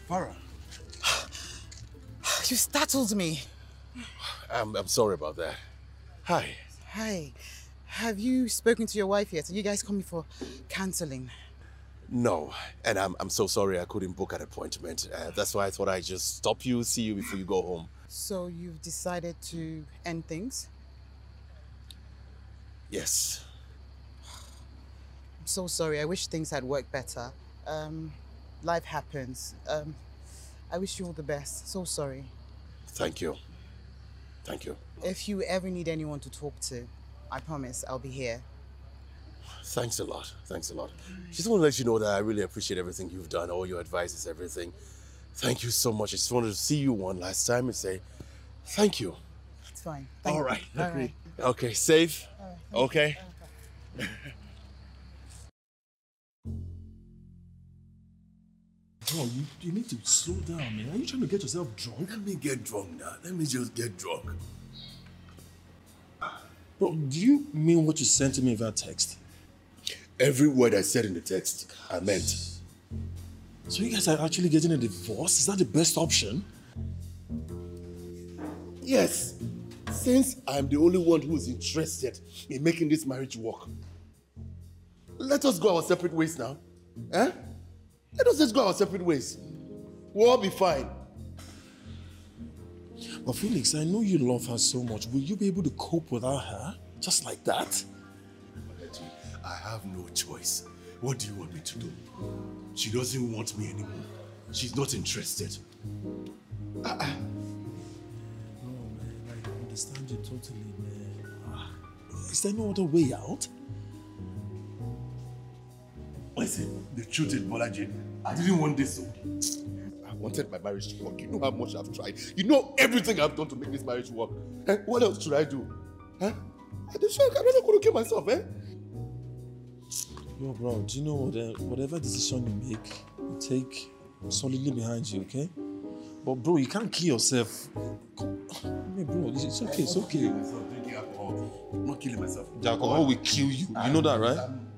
Farah. You startled me. I'm sorry about that. Hi. Hi. Have you spoken to your wife yet? Are you guys coming for counseling? No, and I'm so sorry I couldn't book an appointment. That's why I thought I'd just stop you, see you before you go home. So you've decided to end things? Yes. I'm so sorry. I wish things had worked better. Life happens. I wish you all the best. So sorry. Thank you. Thank you. If you ever need anyone to talk to, I promise I'll be here. Thanks a lot. Thanks a lot. Just want to let you know that I really appreciate everything you've done, all your advices, everything. Thank you so much. I just wanted to see you one last time and say thank you. It's fine. All right. All right. Okay, safe? Okay. Bro, you need to slow down, man. Are you trying to get yourself drunk? Let me get drunk now. Let me just get drunk. Bro, do you mean what you sent to me via text? Every word I said in the text, I meant. So you guys are actually getting a divorce? Is that the best option? Yes. Since I'm the only one who is interested in making this marriage work, let us go our separate ways now. Eh? Let us just go our separate ways. We'll all be fine. But Felix, I know you love her so much. Will you be able to cope without her? Just like that? I have no choice. What do you want me to do? She doesn't want me anymore. She's not interested. No, man, I understand you totally, man. Is there no other way out? Listen, the truth is, Bolaji, I didn't want this. I wanted my marriage to work. You know how much I've tried. You know everything I've done to make this marriage work. Eh? What else should I do? Huh? I'm not going to kill myself, eh? Yo, bro, do you know what? Whatever decision you make, you take solidly behind you, okay? But, bro, you can't kill yourself. Hey, bro, it's okay, it's okay. I'm drinking alcohol. I'm not killing myself. The alcohol will kill you. You know that, right?